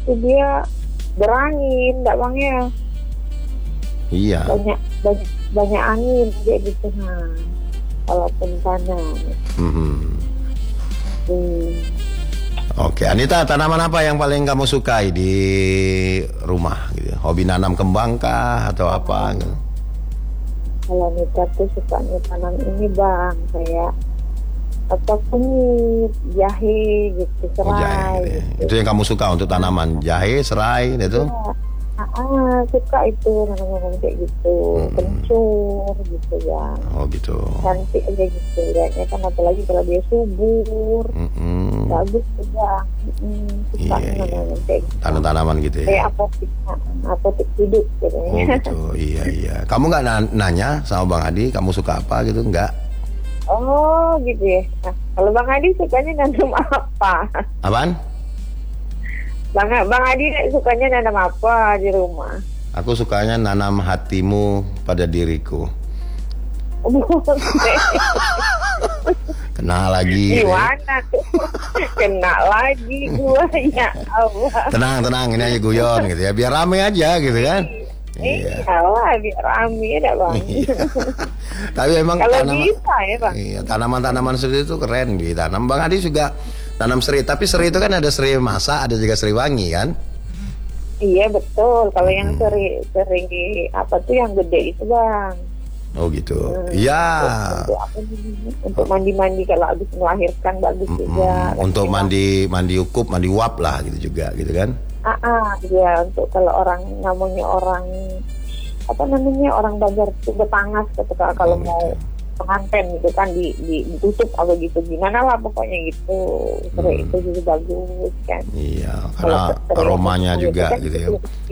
itu dia berangin, enggak Bang ya? Iya. Banyak angin kayak gitu nah. Walaupun tanam. Oke, Anita, tanaman apa yang paling kamu sukai di rumah gitu? Hobi nanam kembang kah atau apa gitu? Kalau Anita tuh sukanya tanam ini Bang, kayak kunyit, jahe gitu, serai. Jahe, gitu ya. Gitu. Itu yang kamu suka untuk tanaman, jahe, serai, itu? Suka itu namanya kayak gitu, kencur gitu ya. Oh gitu. Cantik aja gitu lihatnya kan, apalagi kalau dia subur, bagus juga. Suka namanya kayak gitu. Tanaman gitu ya. Kayak apotik hidup gitu. Oh gitu, iya. Kamu nggak nanya sama Bang Adi, kamu suka apa gitu, nggak? Oh gitu ya. Nah, kalau Bang Adi sukanya nanam apa? Apaan? Bang Adi sukanya nanam apa di rumah? Aku sukanya nanam hatimu pada diriku. Kena lagi. Gimana tuh? Kena lagi gua ya Allah. Tenang, ini aja guyon gitu ya, biar rame aja gitu kan. Iya lah, biar rame ya Bang. Tapi emang kalau bisa ya Bang. Iya, tanaman-tanaman seperti itu keren ditanam. Bang Adi juga tanam serai, tapi serai itu kan ada serai masak, ada juga serai wangi kan? Iya betul. Kalau yang serai apa tuh yang gede itu Bang. Oh gitu. Iya. Untuk mandi kalau habis melahirkan bagus juga. Untuk mandi ukup, mandi uap lah gitu juga gitu kan? Iya, untuk kalau orang namanya orang Banjar itu betangas gitu, kalau mau pengantin gitu kan ditutup apa gitu, gimana lah pokoknya gitu. Serai itu juga bagus kan. Iya, karena aromanya juga kan, gitu ya.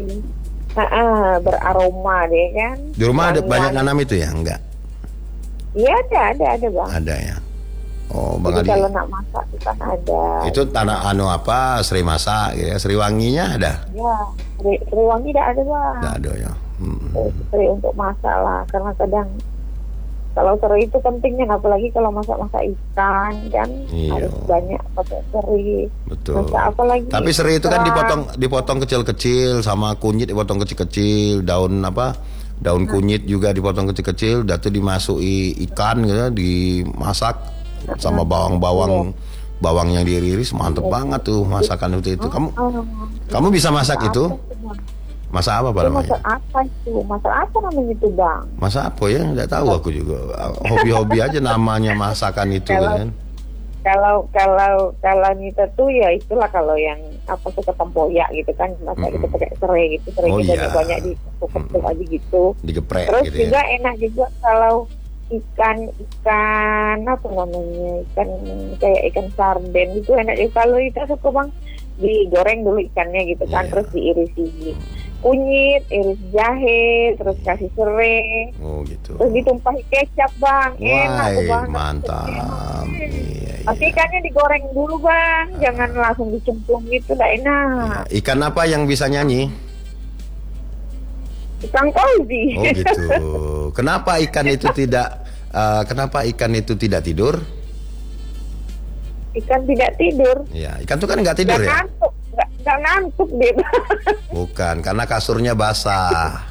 Beraroma deh kan. Di rumah ada banyak nanam itu ya, enggak? Iya ada Bang. Ada ya. Oh, Bang Jadi Adi. kalau nak masak itu kan ada. Itu tanah serai masak gitu ya. Serai wanginya ada? Ya, serai wangi tidak ada Bang. Tidak ada ya. Serai untuk masak lah, karena kadang kalau serai itu pentingnya, apalagi kalau masak ikan kan harus banyak pakai serai. Betul. Masak apalagi. Tapi serai itu kan dipotong kecil-kecil, sama kunyit dipotong kecil-kecil, daun kunyit juga dipotong kecil-kecil, datu dimasuki ikan gitu, dimasak sama bawang yang diiris, mantep banget tuh masakan itu. Kamu bisa masak itu? Masak apa namanya? Masak apa itu? Masak apa namanya itu Bang? Masak apa ya? Nggak tahu aku juga. Hobi-hobi aja namanya masakan itu kan. Kalau Nita tuh ya itulah, kalau yang suka tempoyak gitu kan, masak itu pakai serai gitu, banyak ditutup aja gitu. Digeprek. Terus gitu juga ya. enak juga kalau ikan apa namanya, kayak ikan sarden itu enak juga. Kalau itu suka Bang, digoreng dulu ikannya gitu kan, terus diirisi kunyit, iris jahe, terus kasih serai. Oh gitu. Terus ditumpahi kecap Bang, enak tuh Bang. Mantap. Iya. Tapi ikannya digoreng dulu Bang, jangan langsung dicemplung gitu, tidak enak. Iya. Ikan apa yang bisa nyanyi? Ikan kozi. Oh gitu. Kenapa ikan itu tidak tidur? Ikan tidak tidur. Ya, ikan itu kan nggak tidur ya? Nggak ngantuk dia. Bukan, karena kasurnya basah.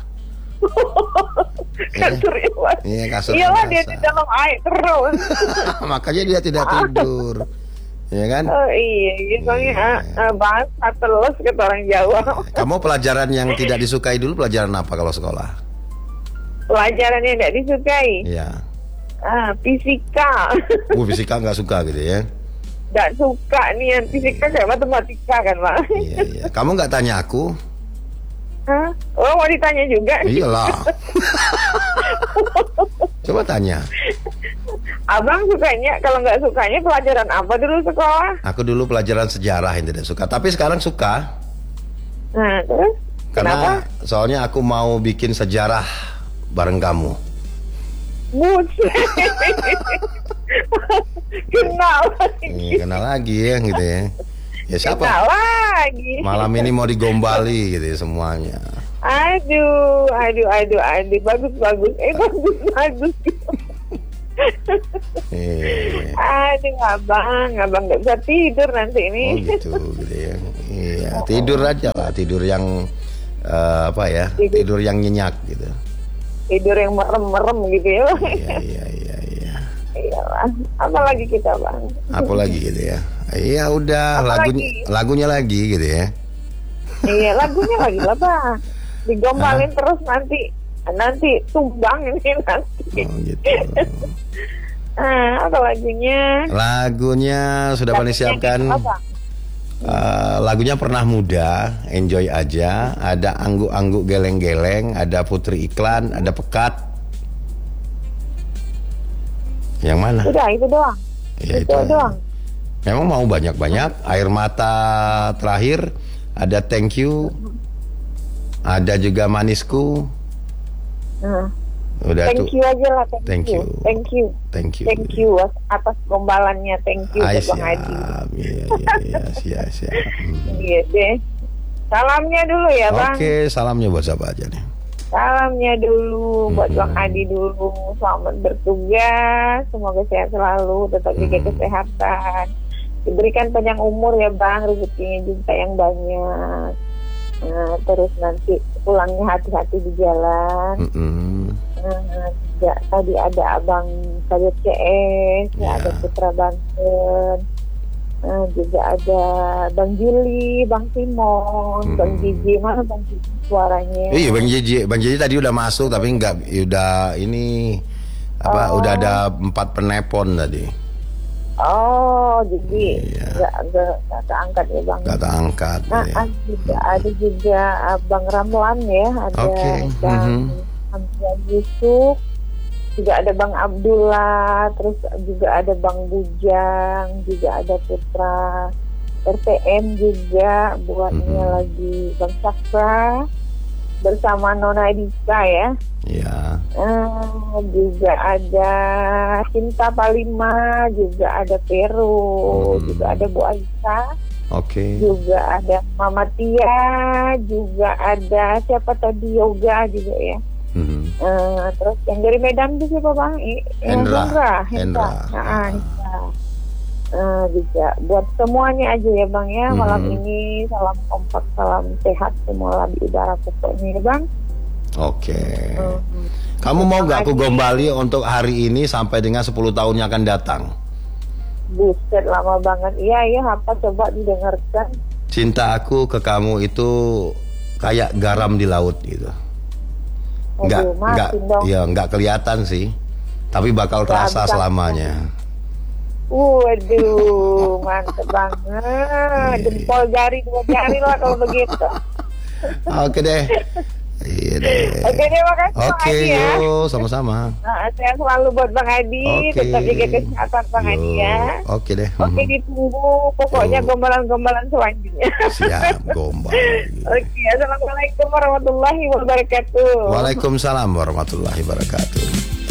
Kasurnya basah. Iya, kasurnya Iyalah, basah. dia di dalam air terus. Makanya dia tidak tidur. Ya kan? Oh iya, soalnya basah terus kata orang Jawa. Kamu pelajaran yang tidak disukai dulu pelajaran apa kalau sekolah? Pelajaran yang tidak disukai? Iya. Fisika. Fisika nggak suka gitu ya? Nggak suka nih, yang fisika kayak matematika kan Pak. Iya. Kamu nggak tanya aku? Hah? Oh, mau ditanya juga? Iyalah. Coba tanya. Abang sukanya, kalau nggak sukanya pelajaran apa dulu sekolah? Aku dulu pelajaran sejarah yang tidak suka, tapi sekarang suka. Nah, terus? Karena kenapa? soalnya aku mau bikin sejarah bareng kamu. Kenal lagi. Kenal lagi ya gitu ya. Ya siapa? Kenal lagi. Malam ini mau digombali gitu ya semuanya. Aduh, bagus. Bagus. Aduh abang nggak bisa tidur nanti ini. Oh gitu ya. Iya, tidur aja lah, tidur yang apa ya? Tidur yang nyenyak gitu. Tidur yang merem-merem gitu ya. Iya. Iyalah, apalagi kita bang. Apalagi gitu ya. Iya udah, lagunya lagi gitu ya. Iya, lagunya lagi lah bang. Digombalin terus nanti tumbang ini nanti. Oh gitu. Apa lagunya? Lagunya sudah Pani siapkan. Lagunya Pernah Muda, enjoy aja. Ada Angguk-angguk geleng-geleng, ada Putri Iklan, ada Pekat. Yang mana? Udah itu doang. Ya, itu doang. Memang mau banyak-banyak. Air Mata terakhir, ada Thank You, ada juga Manisku. Udah thank you aja lah, thank you atas gombalannya, thank you buat Bang Adi. Iya, siap. Iya deh. Salamnya dulu ya bang. Oke, salamnya buat siapa aja nih? Salamnya dulu buat Bang Adi dulu. Selamat bertugas, semoga sehat selalu, tetap jaga kesehatan, diberikan panjang umur ya bang, rezekinya juga yang banyak. Terus nanti pulangnya hati-hati di jalan. Tadi ada abang Kadet CS, ada Putra Banten, juga ada Bang Jili, Bang Simon, Bang Jiji. Mana Bang Jiji suaranya? Iya Bang Jiji tadi udah masuk tapi udah ini udah ada 4 penelpon tadi. Oh, jadi nggak keangkat ya bang? Nggak keangkat. Ada juga Bang Ramlan ya, ada Bang Hamzah Yusuf, juga ada Bang Abdullah, terus juga ada Bang Bujang, juga ada Putra RTM juga, buatnya lagi Bang Sakra bersama Nona Dika ya. Iya. Juga ada Cinta Palima, juga ada Peru, juga ada Bu Aisyah. Juga ada Mama Tia, juga ada siapa tadi, Yoga juga ya. Terus yang dari Medan itu siapa bang? Hendra. Juga buat semuanya aja ya bang ya. Malam ini salam kompak, salam sehat semua di udara pokoknya ya bang. Kamu mau gak aku gombali untuk hari ini sampai dengan 10 tahun yang akan datang? Buset, lama banget. Iya, apa coba didengarkan. Cinta aku ke kamu itu kayak garam di laut gitu. Nggak kelihatan sih, tapi bakal terasa selamanya. Waduh, mantep banget. Jempol jari, 2 jari lah kalau begitu. Oke deh. Iya deh. Oke deh, makasih Bang Adi ya. Yuk, sama-sama. Sehat selalu buat Bang Adi. Tetap jaga kesehatan Bang Adi ya. Oke deh. Oke, ditunggu pokoknya gombalan-gombalan selanjutnya. Siap, gombal. Oke, assalamualaikum warahmatullahi wabarakatuh. Waalaikumsalam warahmatullahi wabarakatuh.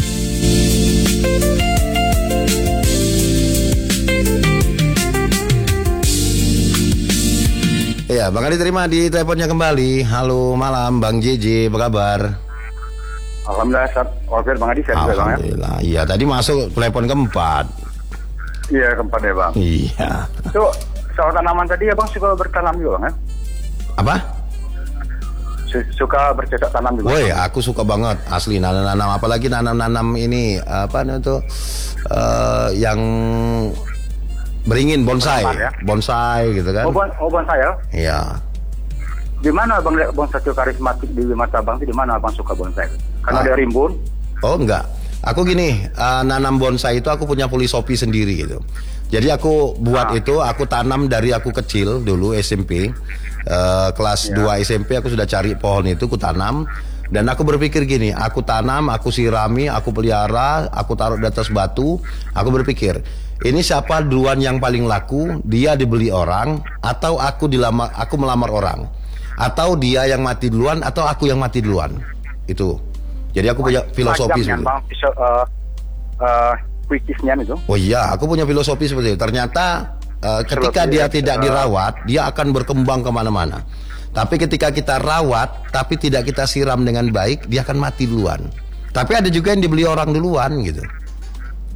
Ya, Bang Adi terima di teleponnya kembali. Halo malam, Bang JJ, apa kabar? Alhamdulillah, Wafir Bang Adi sehat juga Bang ya. Alhamdulillah, iya tadi masuk telepon keempat. Iya, keempat ya Bang. Iya. Tuh, soal tanaman tadi ya Bang, suka bertanam juga Bang ya? Apa? Suka bercocok tanam juga. Woi, aku suka banget asli nanam, apalagi nanam ini apa namanya tuh yang beringin, bonsai, bonsai gitu kan? Bonsai ya? Iya. Di mana Abang lihat bonsai karismatik di mata Abang? Di mana Abang suka bonsai? Karena ada rimbun? Oh enggak. Aku gini, nanam bonsai itu aku punya filosofi sendiri gitu. Jadi aku buat itu, aku tanam dari aku kecil dulu SMP, kelas 2 SMP aku sudah cari pohon itu, aku tanam. Dan aku berpikir gini, aku tanam, aku sirami, aku pelihara, aku taruh di atas batu. Aku berpikir, ini siapa duluan yang paling laku? Dia dibeli orang, atau aku melamar orang, atau dia yang mati duluan, atau aku yang mati duluan. Itu. Jadi aku punya filosofi seperti itu. Kuikisnya itu. Oh iya, aku punya filosofi seperti itu. Ternyata ketika dia tidak dirawat, dia akan berkembang kemana-mana. Tapi ketika kita rawat, tapi tidak kita siram dengan baik, dia akan mati duluan. Tapi ada juga yang dibeli orang duluan gitu.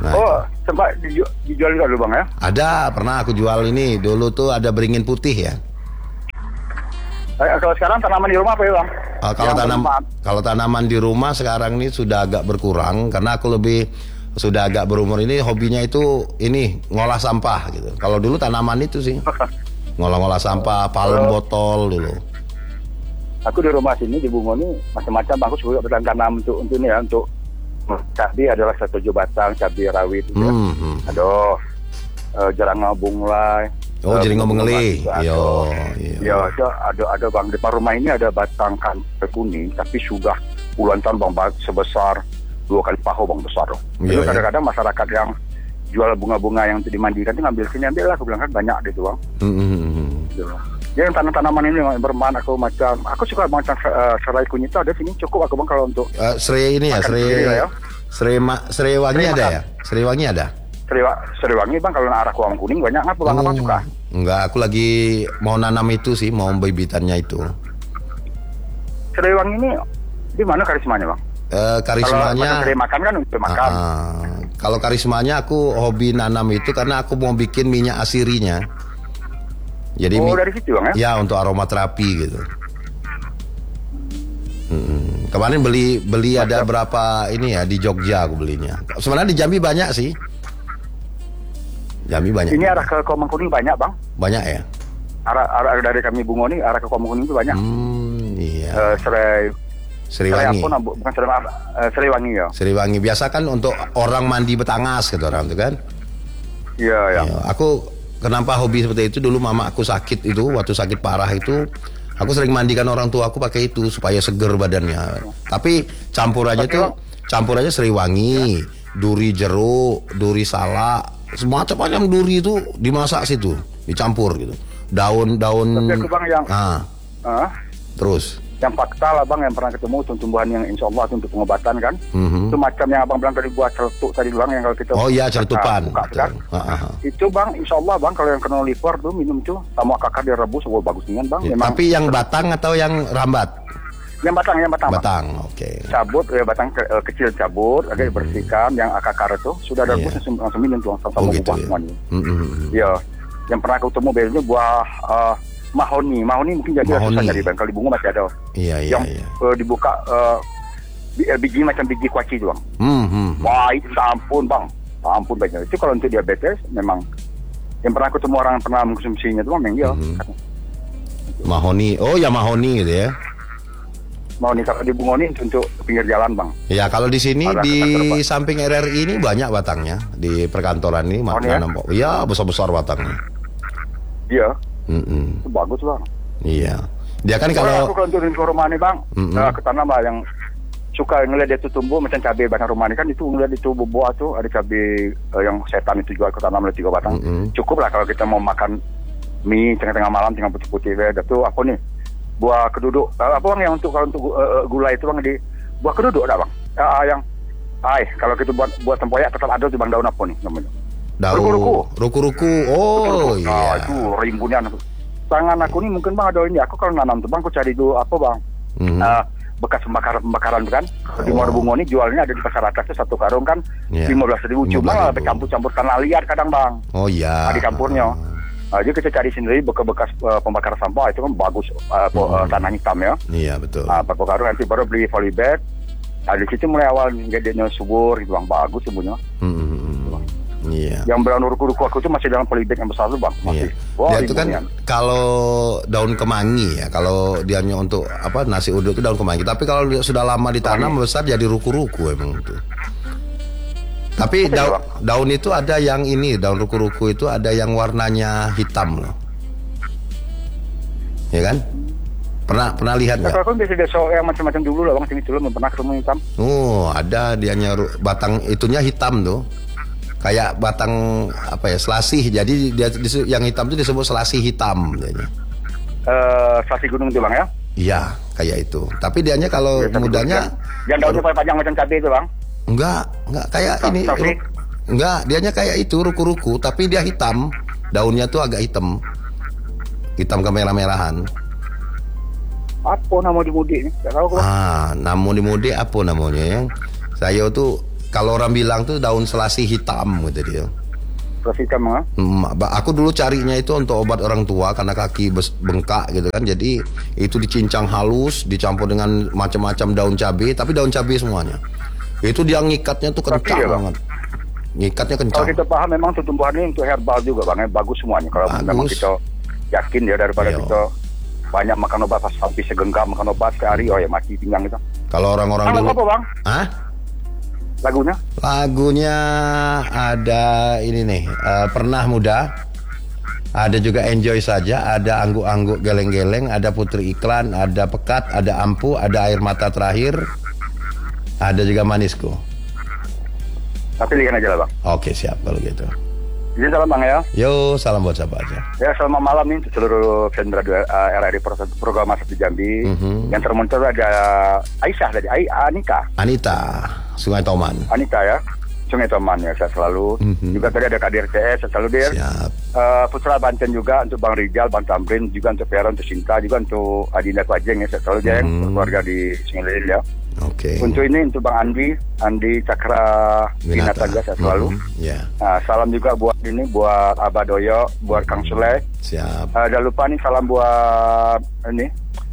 Nah, Oh, sempat dijual juga dulu bang ya? ada, pernah aku jual ini. Dulu tuh ada beringin putih ya. Kalau sekarang tanaman di rumah apa ya bang? Kalau tanaman di rumah sekarang ini sudah agak berkurang karena aku sudah agak berumur ini, hobinya itu ini ngolah sampah gitu. Kalau dulu tanaman itu sih ngolah-ngolah sampah, palem botol dulu. Aku di rumah sini di Bungo ini macam-macam bang. Aku juga bertanam untuk ini ya, untuk cabai adalah 7 batang cabai rawit gitu ya. Aduh, jarang bunglai. Oh, jadi ngomong-ngeli. Iya. Ya, ada bang. Di depan rumah ini ada batang kanker kuning, tapi sudah puluhan tahun bang, sebesar 2 kali paho bang, besar dong. Jadi kadang-kadang masyarakat yang jual bunga-bunga yang dimandikan itu ngambil sini, ambil lah. Aku bilang kan banyak gitu bang. Gitu. Ya, yang tanam-tanaman ini berman aku macam, aku suka macam serai kunyit ada sini cukup aku bang kalau untuk serai ini ya, serai wangi ada ya? Serai wangi ada? Serai wangi bang, kalau arah kuang kuning banyak apa bang, apa suka? Enggak, aku lagi mau nanam itu sih, mau bibitannya itu. Serai wangi ini di mana karismanya bang? Karismanya kalau serai makan kan untuk makan. Kalau karismanya aku hobi nanam itu karena aku mau bikin minyak asirinya. Jadi dari situ bang ya? Ya, untuk aromaterapi gitu. Kemarin beli ada berapa ini ya di Jogja aku belinya. Sebenarnya di Jambi banyak sih. Jambi banyak. Ini arah ke Komang Kuning banyak bang? Banyak ya. Arah dari kami Bungo ini arah ke Komang Kuning itu banyak. Iya. Serai wangi. Bukan serai wangi ya. Serai wangi biasa kan untuk orang mandi betangas gitu orang itu kan. Iya ya. Aku kenapa hobi seperti itu, dulu mama aku sakit itu, waktu sakit parah itu aku sering mandikan orang tua aku pakai itu supaya seger badannya. Tapi campurannya serai wangi, duri jeruk, duri salak, semacam duri itu dimasak situ, dicampur gitu. Daun-daun. Tapi aku bang yang terus yang fakta lah bang, yang pernah ketemu tumbuhan yang insya Allah untuk pengobatan kan. Itu macam yang abang bilang tadi buat celetuk tadi bang, yang kalau kita celetupan kan. Itu bang insya Allah bang, kalau yang kena liver tuh minum itu sama kakak direbus, bagus dengan bang. Memang tapi yang batang atau yang rambat? Yang batang. Batang, oke. Cabut batang kecil cabut, agak dibersihkan. Yang akar itu sudah ada rebus langsung minum tuh sama buah semuanya. Iya. Yang pernah aku temu biasanya buah mahoni mungkin jadi susah dari bang. Kalau di Bungo masih ada. Iya. Dibuka biji macam biji kuaci doang. Wah, itu ampun bang, ampun banyak. Itu kalau untuk diabetes memang yang pernah ketemu orang yang pernah mengkonsumsinya itu memang ya. Mahoni, mahoni gitu ya. Mahoni kalau di Bungo ini untuk pinggir jalan bang. Ya kalau di sini di samping RRI ini banyak batangnya di perkantoran ini. Iya, besar-besar batangnya. Iya. Itu bagus bang. Iya. Dia kan kalau aku untuk rumah ini bang, ke tanam lah yang suka ngeliat dia itu tumbuh macam cabai batang rumah ini kan, itu ngeliat itu buah tuh ada cabai yang setan itu jual ke tanam 3 batang. Cukup lah kalau kita mau makan mie tengah-tengah malam tinggal putih-putih itu apa nih? Buah keduduk. Apa bang yang untuk gula itu bang, di buah keduduk ada bang. Kalau kita buat tempoyak tetap ada tuh bang, daun apa nih namanya? Ruku-ruku. Oh iya. Itu rimbunan. Tangan aku nih mungkin bang ada ini. Aku kalau nanam tuh bang, aku cari dulu apa bang? Bekas pembakaran kan. Di Muara Bungo ini jualnya ada di pasar atas tuh 1 karung kan 15.000. Cuma campur tanah liat kadang bang. Oh iya. Di campurnya. Jadi kita cari sendiri bekas pembakaran sampah itu kan bagus, tanah hitam ya. Iya betul. Pakai karung nanti baru beli polybag. Di situ mulai awal gedenya subur gitu bang, bagus tumbuhnya. Iya. Yang brown ruku-ruku aku itu masih dalam polybag yang besar tuh bang. Masih. Dia itu kan kalau daun kemangi ya, kalau dianya untuk nasi uduk itu daun kemangi. Tapi kalau sudah lama ditanam besar jadi ruku-ruku emang itu. Tapi daun itu ada yang ini, daun ruku-ruku itu ada yang warnanya hitam loh. Ya kan? Pernah lihat nggak? Kalau biasa yang macam-macam dulu lah bang, sini dulu pernah ketemu hitam. Oh, ada dianya batang itunya hitam tuh. Kayak batang selasih. Jadi dia yang hitam itu disebut selasih hitam. Selasih gunung itu bang ya? Iya, kayak itu. Tapi dianya kalau mudanya yang daunnya panjang macam cabai itu bang? Enggak kayak ini. Enggak, dianya kayak itu ruku-ruku, tapi dia hitam. Daunnya tuh agak hitam. Hitam kemerah-merahan. Apa nama di mudik? Enggak tahu kok. Nama di mudik apa namanya ya? Saya tuh kalau orang bilang tuh daun selasi hitam gitu dia. Selasi hitam ya? Aku dulu carinya itu untuk obat orang tua karena kaki bengkak gitu kan. Jadi itu dicincang halus, dicampur dengan macam-macam daun cabai, tapi daun cabai semuanya. Itu dia ngikatnya tuh kencang banget. Ngikatnya kencang. Kalau kita paham memang tuh tumbuhan ini untuk herbal juga bang, bagus semuanya. Kalau memang kita yakin ya daripada kita banyak makan obat pas sampai segenggam makan obat sehari, oh ya mati pinggang itu. Kalau orang-orang dulu. Apa bang? Hah? Lagunya? Lagunya ada ini nih, Pernah Muda. Ada juga Enjoy Saja, ada Angguk-Angguk Geleng-Geleng, ada Putri Iklan, ada Pekat, ada Ampu, ada Air Mata Terakhir, ada juga Manisku. Tapi lihat aja lah bang. Oke siap kalau gitu. Izin salam bang ya. Yo, salam buat siapa aja. Ya, selamat malam nih untuk seluruh Sendra RRI program Masa Jambi. Yang termonitor ada Aisyah tadi, Anita, Sungai Toman. Anita ya, Sungai Toman ya, saya selalu. Juga tadi ada Kadir CS, saya selalu dir. Siap. Putra Banten juga untuk Bang Rijal, Bang Tamrin, juga untuk Vera, untuk Sinta, juga untuk Adinda Kwajeng ya, saya selalu Jeng, keluarga di Singelil ya. Oke. Untuk ini untuk Bang Andi Cakra Binata juga saya selalu. Nah, salam juga buat ini buat Abah Doyo, buat Kang Sule. Siap. Jangan lupa nih salam buat ini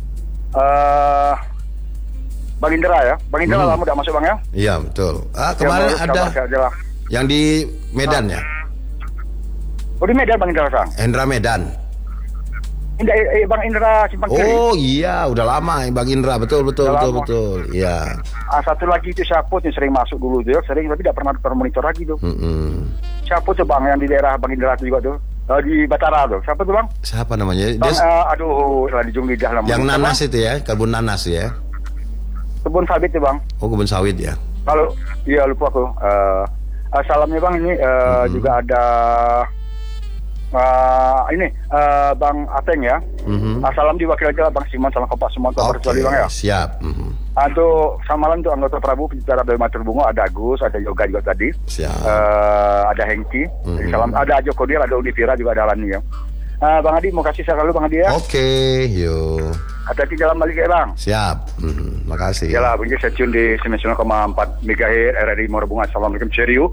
Bang Indra ya. Bang Indra lama udah masuk bang ya? Iya betul. Kemarin ada yang di Medan ya. Oh di Medan Bang Indra sang. Hendra Medan. Bang Indra Simpang Kiri. Oh iya, udah lama Bang Indra, betul. Iya. Satu lagi itu siapa yang sering masuk dulu tuh, sering tapi tidak pernah termonitor lagi tuh. Siapa tuh bang yang di daerah Bang Indra juga tuh, di Batara tuh. Siapa tuh bang? Siapa namanya? Bang, aduh, di Jung Lidah namanya. Yang nanas itu ya, kebun nanas ya. Kebun sawit tuh bang. Oh kebun sawit ya. Kalau iya lupa aku. Salamnya bang ini juga ada. Bang Ateng ya. Salam diwakil aja Bang Simon sama Kopak semua tuh bang ya. Siap. Untuk samalan untuk anggota Prabu penjara dari Matur Bungo, ada Agus, ada Yoga juga tadi. Siap. Ada Hengki. Salam, ada Joko Dir, ada Univira juga ada Lani ya. Bang Adi mau kasih saya dulu Bang Adi ya. Oke, yuk. Hati-hati jalan balik ya Bang. Siap. Makasih. Yalah, begini saya tune di 99,4 MHz RRI Muara Bunga. Assalamualaikum, serius.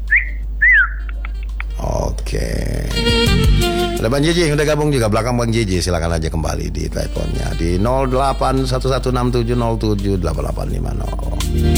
Oke. Ada Bang JJ udah gabung juga belakang Bang JJ, silakan aja kembali di teleponnya di 081167078850.